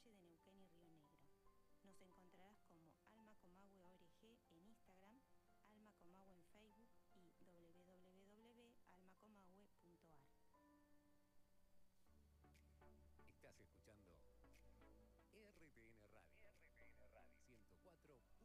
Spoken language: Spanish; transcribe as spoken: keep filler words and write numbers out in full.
Valle de Neuquén y Río Negro. Nos encontrarás como Alma Comahue O R G en Instagram, Alma Comahue en Facebook y w w w punto alma comahue punto a r. Estás escuchando R T N Radio, R T N Radio ciento cuatro